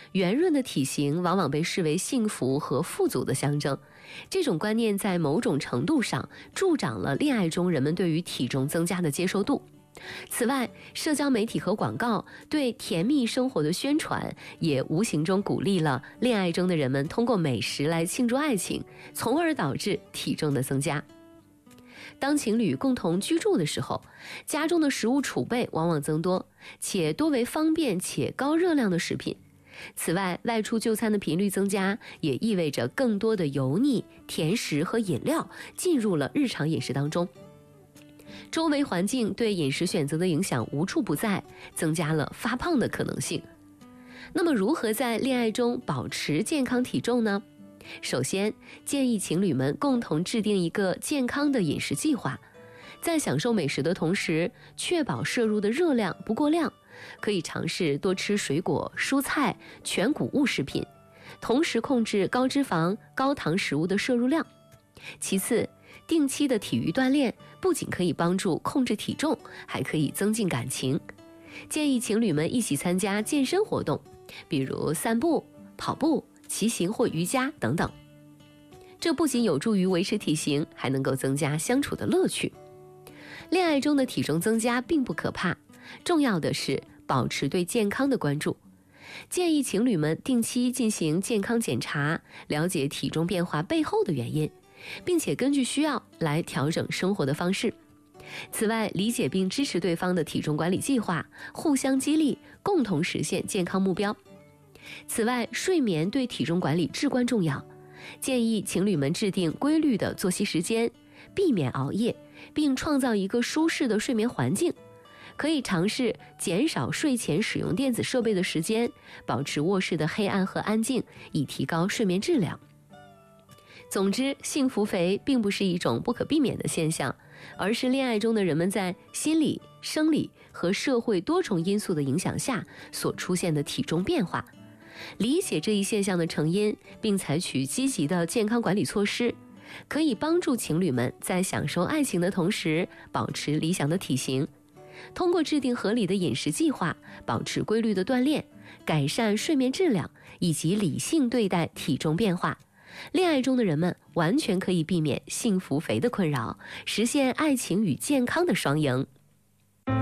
圆润的体型往往被视为幸福和富足的象征。这种观念在某种程度上助长了恋爱中人们对于体重增加的接受度。此外，社交媒体和广告对甜蜜生活的宣传，也无形中鼓励了恋爱中的人们通过美食来庆祝爱情，从而导致体重的增加。当情侣共同居住的时候，家中的食物储备往往增多，且多为方便且高热量的食品。此外，外出就餐的频率增加，也意味着更多的油腻、甜食和饮料进入了日常饮食当中。周围环境对饮食选择的影响无处不在，增加了发胖的可能性。那么，如何在恋爱中保持健康体重呢？首先，建议情侣们共同制定一个健康的饮食计划，在享受美食的同时，确保摄入的热量不过量。可以尝试多吃水果、蔬菜、全谷物食品，同时控制高脂肪、高糖食物的摄入量。其次，定期的体育锻炼不仅可以帮助控制体重，还可以增进感情。建议情侣们一起参加健身活动，比如散步、跑步、骑行或瑜伽等等。这不仅有助于维持体型，还能够增加相处的乐趣。恋爱中的体重增加并不可怕，重要的是保持对健康的关注。建议情侣们定期进行健康检查，了解体重变化背后的原因，并且根据需要来调整生活的方式。此外，理解并支持对方的体重管理计划，互相激励，共同实现健康目标。此外，睡眠对体重管理至关重要，建议情侣们制定规律的作息时间，避免熬夜，并创造一个舒适的睡眠环境。可以尝试减少睡前使用电子设备的时间，保持卧室的黑暗和安静，以提高睡眠质量。总之，幸福肥并不是一种不可避免的现象，而是恋爱中的人们在心理、生理和社会多重因素的影响下所出现的体重变化。理解这一现象的成因，并采取积极的健康管理措施，可以帮助情侣们在享受爱情的同时保持理想的体型。通过制定合理的饮食计划，保持规律的锻炼，改善睡眠质量，以及理性对待体重变化，恋爱中的人们完全可以避免幸福肥的困扰，实现爱情与健康的双赢。